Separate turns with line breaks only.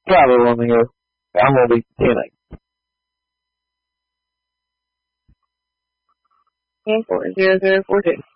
Probably one here. I'm going to be 10-8.
10-4, 0-0-4-2.